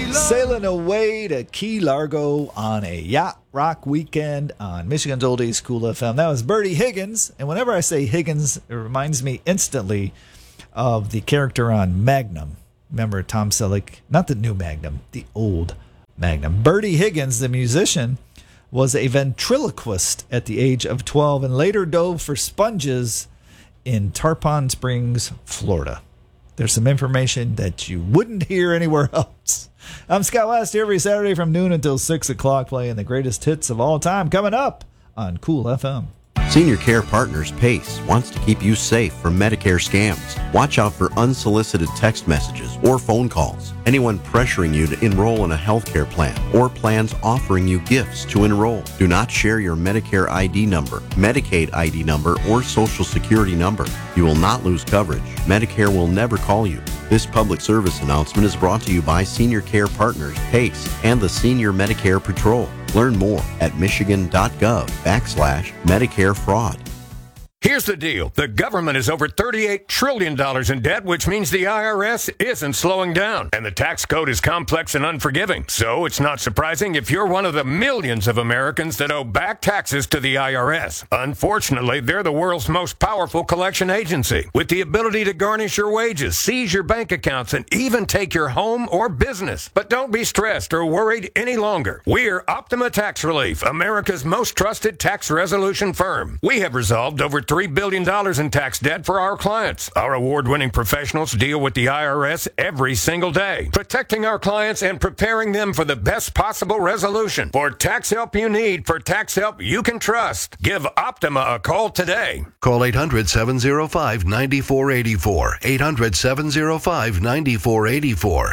Sailing away to Key Largo on a yacht rock weekend on Michigan's Oldies Cool FM. That was Bertie Higgins. And whenever I say Higgins, it reminds me instantly of the character on Magnum. Remember Tom Selleck? Not the new Magnum, the old Magnum. Bertie Higgins, the musician, was a ventriloquist at the age of 12 and later dove for sponges in Tarpon Springs, Florida. There's some information that you wouldn't hear anywhere else. I'm Scott West, every Saturday from noon until 6 o'clock, playing the greatest hits of all time, coming up on Cool FM. Senior Care Partners PACE wants to keep you safe from Medicare scams. Watch out for unsolicited text messages or phone calls. Anyone pressuring you to enroll in a healthcare plan or plans offering you gifts to enroll. Do not share your Medicare ID number, Medicaid ID number, or Social Security number. You will not lose coverage. Medicare will never call you. This public service announcement is brought to you by Senior Care Partners PACE and the Senior Medicare Patrol. Learn more at michigan.gov/Medicare fraud. Here's the deal. The government is over $38 trillion in debt, which means the IRS isn't slowing down. And the tax code is complex and unforgiving. So it's not surprising if you're one of the millions of Americans that owe back taxes to the IRS. Unfortunately, they're the world's most powerful collection agency, with the ability to garnish your wages, seize your bank accounts, and even take your home or business. But don't be stressed or worried any longer. We're Optima Tax Relief, America's most trusted tax resolution firm. We have resolved over $3 billion in tax debt for our clients. Our award-winning professionals deal with the IRS every single day, protecting our clients and preparing them for the best possible resolution. For tax help you need, for tax help you can trust, give Optima a call today. Call 800-705-9484. 800-705-9484.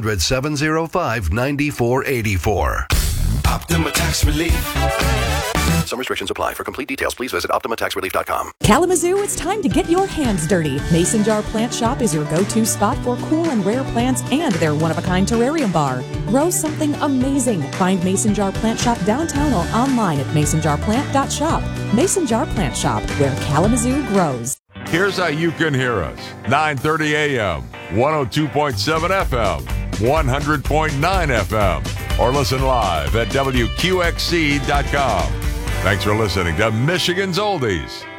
800-705-9484. Optima Tax Relief. Some restrictions apply. For complete details, please visit OptimaTaxRelief.com. Kalamazoo, it's time to get your hands dirty. Mason Jar Plant Shop is your go-to spot for cool and rare plants and their one-of-a-kind terrarium bar. Grow something amazing. Find Mason Jar Plant Shop downtown or online at masonjarplant.shop. Mason Jar Plant Shop, where Kalamazoo grows. Here's how you can hear us. 9:30 a.m., 102.7 FM, 100.9 FM, or listen live at WQXC.com. Thanks for listening to Michigan's Oldies.